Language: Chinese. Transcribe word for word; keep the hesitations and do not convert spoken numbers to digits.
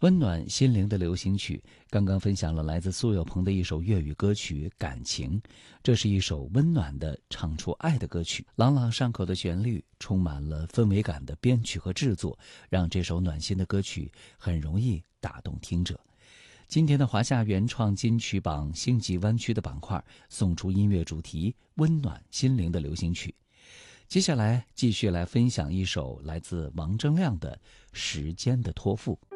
温暖心灵的流行曲，刚刚分享了来自苏有朋的一首粤语歌曲《感情》。这是一首温暖的唱出爱的歌曲，朗朗上口的旋律，充满了氛围感的编曲和制作，让这首暖心的歌曲很容易打动听者。今天的华夏原创金曲榜星际湾区的板块送出音乐主题温暖心灵的流行曲。接下来继续来分享一首来自王铮亮的《时间的托付》。